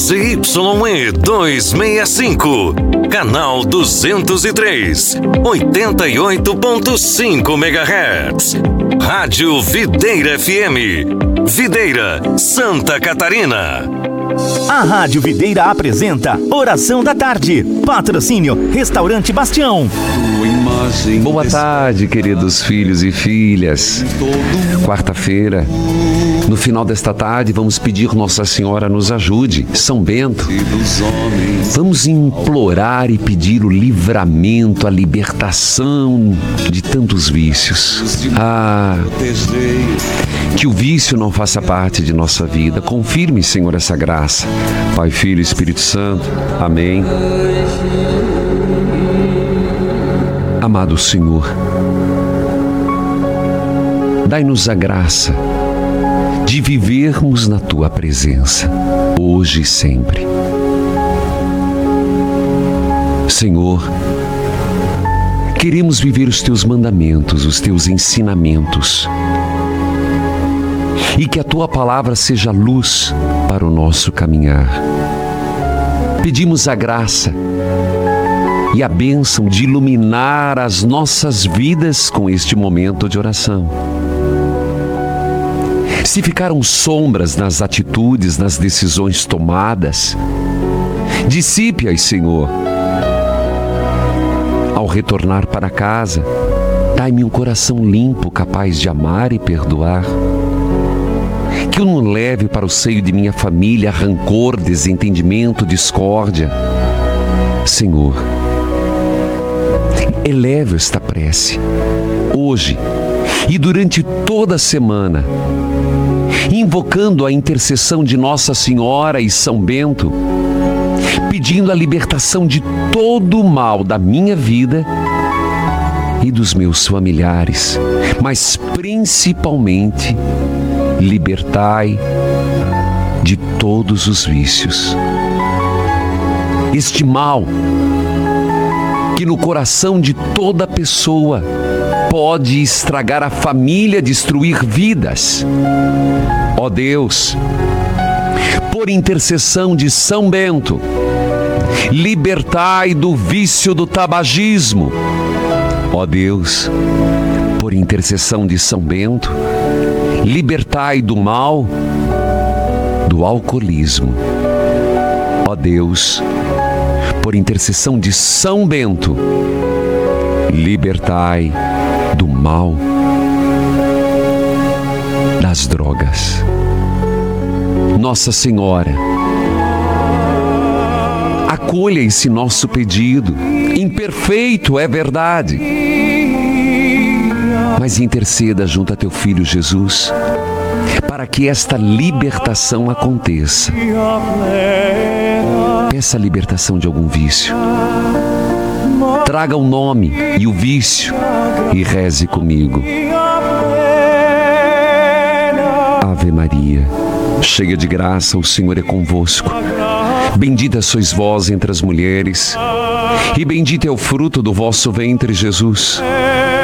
ZYE 265, canal 203, 88.5 MHz. Rádio Videira FM, Videira, Santa Catarina. A Rádio Videira apresenta Oração da Tarde. Patrocínio Restaurante Bastião. Boa tarde, queridos filhos e filhas. Quarta-feira, no final desta tarde, vamos pedir Nossa Senhora nos ajude, São Bento. Vamos implorar e pedir o livramento, a libertação de tantos vícios. Que o vício não faça parte de nossa vida. Confirme, Senhor, essa graça. Pai, Filho e Espírito Santo. Amém. Amado Senhor, dai-nos a graça de vivermos na Tua presença, hoje e sempre. Senhor, queremos viver os Teus mandamentos, os Teus ensinamentos, e que a Tua palavra seja luz para o nosso caminhar. Pedimos a graça e a bênção de iluminar as nossas vidas com este momento de oração. Se ficaram sombras nas atitudes, nas decisões tomadas, dissipe-as, Senhor. Ao retornar para casa, dai-me um coração limpo, capaz de amar e perdoar. Que eu não leve para o seio de minha família rancor, desentendimento, discórdia. Senhor, elevo esta prece, hoje e durante toda a semana, invocando a intercessão de Nossa Senhora e São Bento, pedindo a libertação de todo o mal da minha vida e dos meus familiares, mas principalmente, libertai de todos os vícios. Este mal que no coração de toda pessoa pode estragar a família, destruir vidas. Ó Deus, por intercessão de São Bento, libertai do vício do tabagismo. Ó Deus, por intercessão de São Bento, libertai do mal do alcoolismo. Ó Deus, por intercessão de São Bento, libertai do mal das drogas. Nossa Senhora, acolha esse nosso pedido. Imperfeito, é verdade, mas interceda junto a Teu Filho Jesus, para que esta libertação aconteça. Peça a libertação de algum vício. Traga o nome e o vício e reze comigo. Ave Maria, cheia de graça, o Senhor é convosco. Bendita sois vós entre as mulheres, e bendito é o fruto do vosso ventre, Jesus.